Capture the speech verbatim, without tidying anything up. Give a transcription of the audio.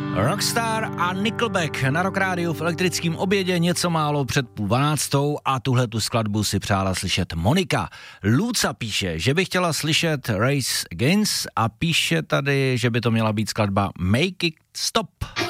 Rockstar a Nickelback na Rock Rádiu v elektrickém obědě něco málo před půl dvanáctou a tuhle tu skladbu si přála slyšet Monika. Luca píše, že by chtěla slyšet Race Against a píše tady, že by to měla být skladba Make It Stop.